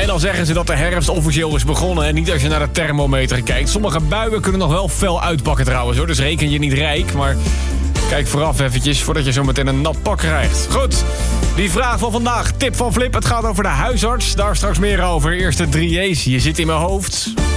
dan zeggen ze dat de herfst officieel is begonnen. En niet als je naar de thermometer kijkt. Sommige buien kunnen nog wel fel uitpakken trouwens, hoor. Dus reken je niet rijk, maar kijk vooraf eventjes voordat je zo meteen een nat pak krijgt. Goed, die vraag van vandaag. Tip van Flip, het gaat over de huisarts. Daar straks meer over. Eerste 3 J's, je zit in mijn hoofd.